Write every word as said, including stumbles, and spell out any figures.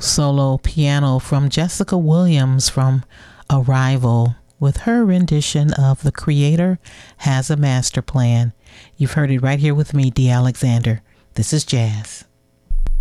solo piano from Jessica Williams from Arrival with her rendition of The Creator Has a Master Plan. You've heard it right here with me, Dee Alexander. This is Jazz.